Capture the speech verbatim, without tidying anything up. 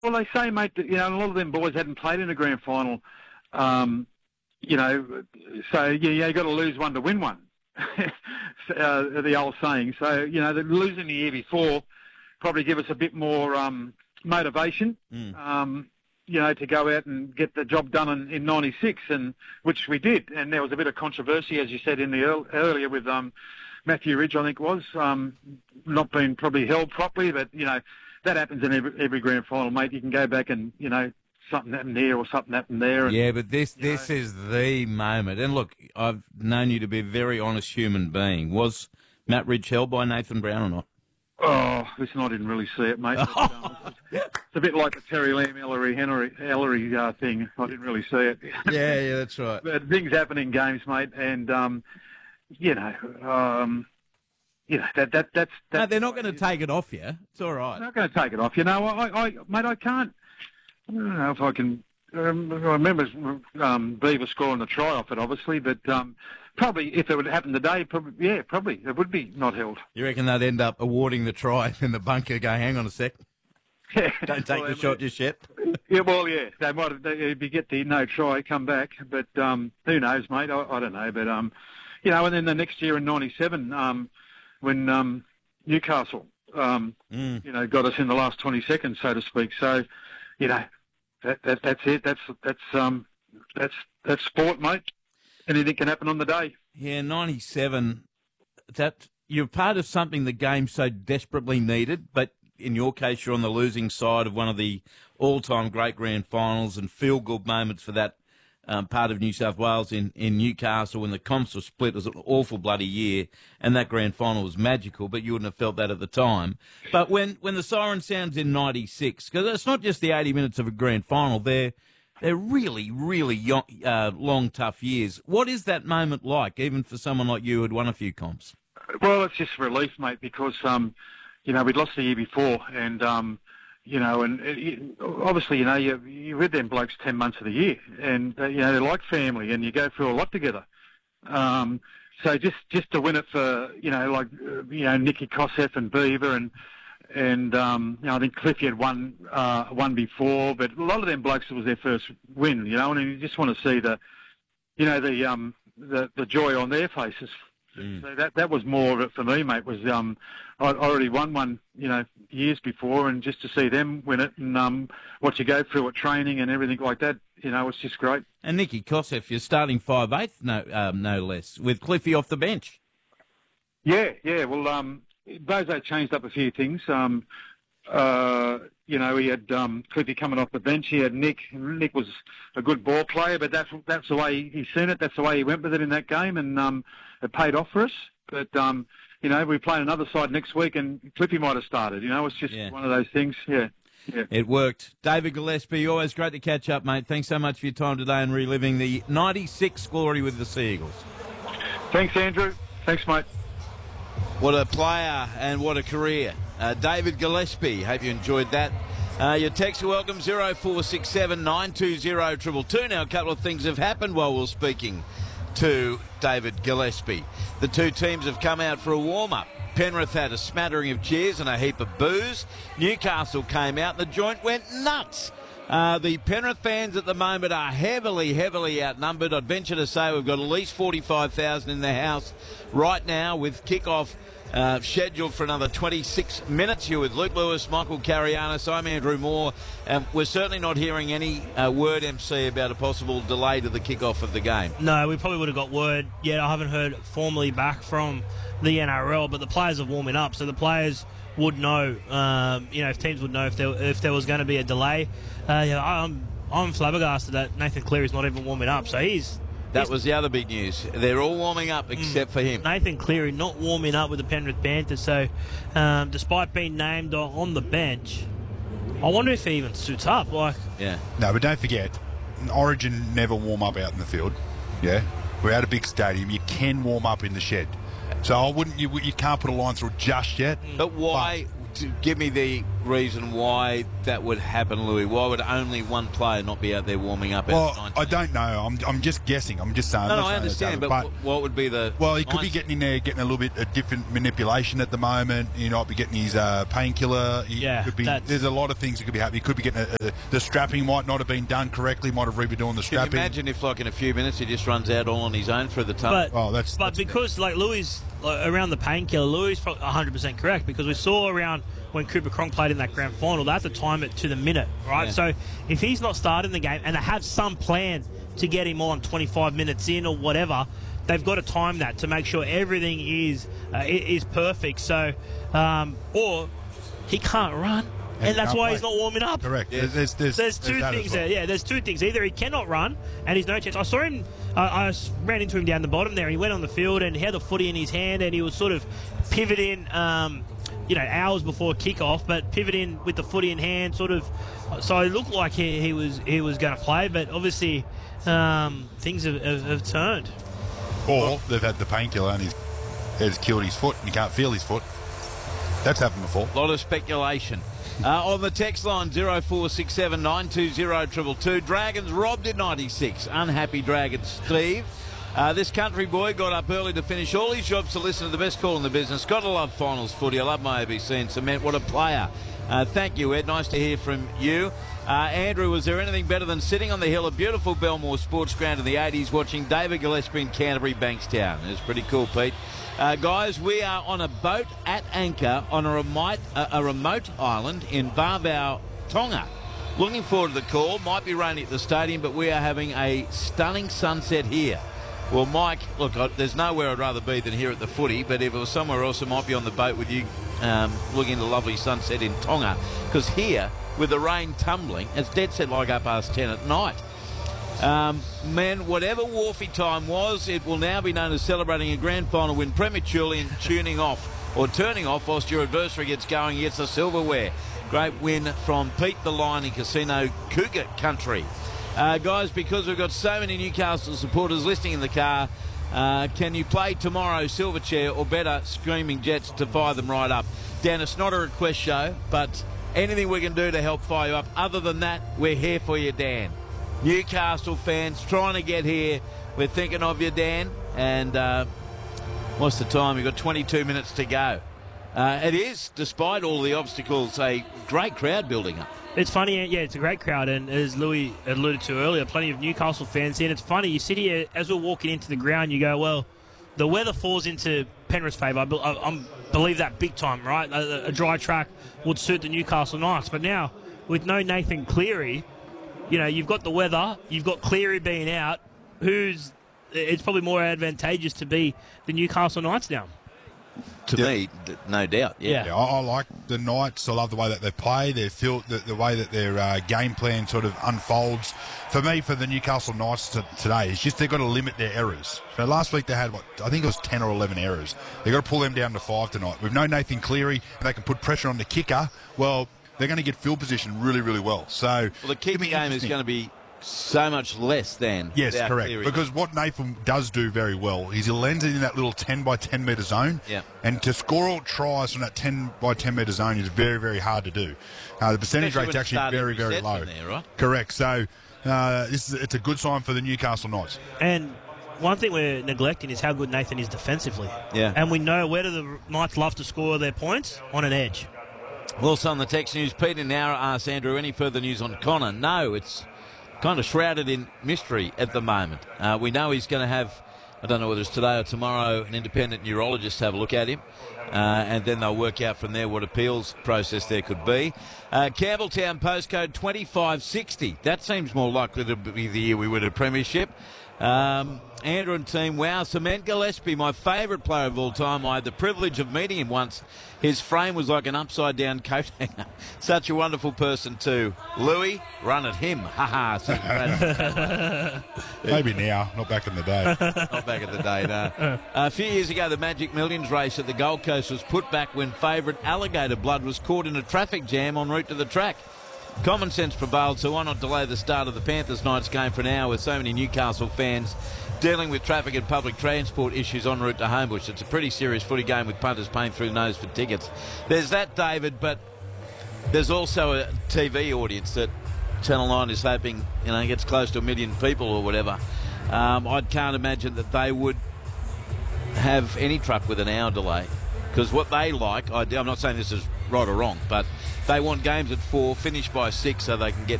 Well, they say, mate, that, you know, a lot of them boys hadn't played in a grand final. Um, you know, so, yeah, yeah you got to lose one to win one, uh, the old saying. So, you know, the losing the year before probably give us a bit more um, motivation, mm. um, you know, to go out and get the job done in, in ninety-six, and which we did. And there was a bit of controversy, as you said in the earl- earlier with um, Matthew Ridge, I think it was, um, not being probably held properly, but, you know, that happens in every, every grand final, mate. You can go back and, you know, something happened here or something happened there. And, yeah, but this this know. is the moment. And look, I've known you to be a very honest human being. Was Matt Ridge held by Nathan Brown or not? Oh, listen, I didn't really see it, mate. But, um, it's a bit like the Terry Lamb, Ellery, Henry, Ellery uh, thing. I didn't really see it. Yeah, yeah, that's right. But things happen in games, mate, and, um, you know... Um, You know, that, that, that's, that's... No, they're not going to take it off you. It's all right. They're not going to take it off you. No, I, I, mate, I can't... I don't know if I can... Um, I remember um, Beaver scoring the try off it, obviously, but um, probably if it would happen today, probably, yeah, probably it would be not held. You reckon they'd end up awarding the try in the bunker go, hang on a sec? Yeah. Don't take well, the shot just yet. Yeah, well, yeah, they might have, if you get the no try, come back, but um, who knows, mate? I, I don't know, but, um, you know, and then the next year in ninety-seven... Um, when um, Newcastle, um, mm. you know, got us in the last twenty seconds, so to speak. So, you know, that, that that's it. That's that's um, that's that's sport, mate. Anything can happen on the day. Yeah, ninety-seven. That you're part of something the game so desperately needed, but in your case, you're on the losing side of one of the all-time great grand finals and feel-good moments for that. Um, part of New South Wales in, in Newcastle when the comps were split. It was an awful bloody year, and that grand final was magical, but you wouldn't have felt that at the time. But when, when the siren sounds in ninety-six, because it's not just the eighty minutes of a grand final, they're, they're really, really young, uh, long, tough years. What is that moment like, even for someone like you who'd won a few comps? Well, it's just relief, mate, because, um, you know, we'd lost the year before, and... Um, You know, and it, obviously, you know, you, you're with them blokes ten months of the year, and, uh, you know, they're like family, and you go through a lot together. Um, so just, just to win it for, you know, like, uh, you know, Nicky Kosef and Beaver, and, and um, you know, I think Cliffy had won, uh, won before, but a lot of them blokes, it was their first win, you know, and you just want to see the, you know, the, um, the, the joy on their faces. Mm. So that that was more of it for me, mate. Was um, I already won one, you know, years before, and just to see them win it, and um, what you go through at training and everything like that, you know, it's just great. And Nicky Kosef, you're starting five eighth, no, um, no less, with Cliffy off the bench. Yeah, yeah. Well, um, Bozo changed up a few things. Um, uh, you know, he had um, Cliffy coming off the bench. He had Nick. Nick was a good ball player, but that's that's the way he's seen it. That's the way he went with it in that game, and um, it paid off for us. But um, you know, we play another side next week, and Cliffy might have started. You know, it's just yeah. one of those things. Yeah, yeah. It worked. David Gillespie, always great to catch up, mate. Thanks so much for your time today and reliving the ninety-six glory with the Sea Eagles. Thanks, Andrew. Thanks, mate. What a player and what a career. Uh, David Gillespie, hope you enjoyed that. Uh, your text are welcome, zero four six seven nine two zero two two two. Now, a couple of things have happened while we were speaking to David Gillespie. The two teams have come out for a warm-up. Penrith had a smattering of cheers and a heap of boos. Newcastle came out and the joint went nuts. Uh, the Penrith fans at the moment are heavily, heavily outnumbered. I'd venture to say we've got at least forty-five thousand in the house right now with kick-off uh, scheduled for another twenty-six minutes. You're with Luke Lewis, Michael Carianis. I'm Andrew Moore. Um, we're certainly not hearing any uh, word, M C, about a possible delay to the kick-off of the game. No, we probably would have got word yet. I haven't heard formally back from the N R L, but the players are warming up, so the players would know, um, you know, if teams would know if there, if there was going to be a delay. Uh, yeah, I'm I'm flabbergasted that Nathan Cleary's not even warming up. So he's that he's, was the other big news. They're all warming up except mm, for him. Nathan Cleary not warming up with the Penrith Panthers. So um, despite being named on the bench, I wonder if he even suits up. Like, yeah, no, but don't forget, Origin never warm up out in the field. Yeah, we're at a big stadium. You can warm up in the shed. So I wouldn't. You, you can't put a line through just yet. But why? to give me the reason why that would happen, Louis. Why would only one player not be out there warming up? Well, at I don't know. I'm, I'm just guessing. I'm just saying. No, I'm no, not I saying it's understand, over, but, but what would be the... Well, he could be mindset? getting in there, getting a little bit of different manipulation at the moment. He might be getting his uh, painkiller. He Yeah, could be. that's- There's a lot of things that could be happening. He could be getting a, a, the strapping might not have been done correctly. Might have redoing the Can you strapping. imagine if, like, in a few minutes he just runs out all on his own through the tunnel? But, Oh, that's- but that's- because, like, Louis, like, around the painkiller, Louis is one hundred percent correct, because we saw around when Cooper Cronk played in that grand final, they had to time it to the minute, right? Yeah. So if he's not starting the game and they have some plan to get him on twenty-five minutes in or whatever, they've got to time that to make sure everything is uh, i- is perfect. So, um, or he can't run, and, And that's can't why play. he's not warming up. Correct. Yeah. There's, there's, there's, There's two that as things well. there. Yeah, there's two things. Either he cannot run and he's no chance. I saw him. Uh, I s- ran into him down the bottom there. He went on the field and he had the footy in his hand and he was sort of pivoting, um, you know, hours before kickoff, but pivoting with the footy in hand, sort of. So it looked like he, he was he was going to play, but obviously um, things have, have, have turned. Or they've had the painkiller and he's, it's killed his foot and he can't feel his foot. That's happened before. A lot of speculation. Uh, on the text line, zero four six seven nine two zero two two two. Dragons robbed in ninety-six. Unhappy Dragons, Steve. Uh, this country boy got up early to finish all his jobs to listen to the best call in the business. Got to love finals footy. I love my A B C and Cement. What a player. Uh, thank you, Ed. Nice to hear from you. Uh, Andrew, was there anything better than sitting on the hill of beautiful Belmore Sports Ground in the eighties watching David Gillespie in Canterbury Bankstown? It was pretty cool, Pete. Uh, guys, we are on a boat at anchor on a remote, uh, a remote island in Varvau, Tonga. Looking forward to the call. Might be raining at the stadium, but we are having a stunning sunset here. Well, Mike, look, I, there's nowhere I'd rather be than here at the footy, but if it was somewhere else, I might be on the boat with you um, looking at the lovely sunset in Tonga, because here, with the rain tumbling, it's dead set like up past ten at night. Um, man, whatever Wharfie time was, it will now be known as celebrating a grand final win prematurely and tuning off, or turning off whilst your adversary gets going, gets the silverware. Great win from Pete the Lion in Casino Cougar Country. Uh, guys, because we've got so many Newcastle supporters listening in the car, uh, can you play tomorrow Silverchair or better Screaming Jets to fire them right up? Dan, it's not a request show, but anything we can do to help fire you up. Other than that, we're here for you, Dan. Newcastle fans trying to get here. We're thinking of you, Dan. And uh, what's the time? We've got twenty-two minutes to go. Uh, it is, despite all the obstacles, a great crowd building up. It's funny, yeah, it's a great crowd, and as Louis alluded to earlier, plenty of Newcastle fans here. And it's funny, you sit here, as we're walking into the ground, you go, well, the weather falls into Penrith's favour. I, be- I, I believe that big time, right? A, a dry track would suit the Newcastle Knights. But now, with no Nathan Cleary, you know, you've got the weather, you've got Cleary being out, who's, it's probably more advantageous to be the Newcastle Knights now. To Yeah. me, th- no doubt. Yeah. Yeah, I, I like the Knights. I love the way that they play. They feel the, the way that their uh, game plan sort of unfolds. For me, for the Newcastle Knights to, today, it's just they've got to limit their errors. So last week they had, what, I think it was ten or eleven errors. They've got to pull them down to five tonight. With no Nathan Cleary, and they can put pressure on the kicker, well, they're going to get field position really, really well. So Well, the kicking game is going to be so much less than Yes, without correct. Cleary. Because what Nathan does do very well is he lends it in that little ten by ten metre zone. Yeah. And to score all tries from that ten by ten metre zone is very, very hard to do. Uh, the percentage Especially rate's when actually starting very, very resets low. in there, right? Correct. So uh, this is it's a good sign for the Newcastle Knights. And one thing we're neglecting is how good Nathan is defensively. Yeah. And we know, where do the Knights love to score their points? On an edge. Also on the text news, Peter now asks Andrew, any further news on Connor? No, it's kind of shrouded in mystery at the moment. Uh, we know he's going to have, I don't know whether it's today or tomorrow, an independent neurologist have a look at him, uh, and then they'll work out from there what appeals process there could be. Uh, Campbelltown postcode twenty-five sixty. That seems more likely to be the year we win a premiership. Um, Andrew and team, wow, Cement Gillespie, my favourite player of all time. I had the privilege of meeting him once. His frame was like an upside-down coat hanger. Such a wonderful person too. Louis, run at him. Ha ha. Maybe now, not back in the day. Not back in the day, no. A few years ago, the Magic Millions race at the Gold Coast was put back when favourite Alligator Blood was caught in a traffic jam en route to the track. Common sense prevailed, so why not delay the start of the Panthers Knights game for an hour with so many Newcastle fans dealing with traffic and public transport issues en route to Homebush. It's a pretty serious footy game with punters paying through the nose for tickets. There's that, David, but there's also a T V audience that Channel nine is hoping, you know, gets close to a million people or whatever. Um, I can't imagine that they would have any truck with an hour delay, because what they like, I, I'm not saying this is right or wrong, but they want games at four, finish by six, so they can get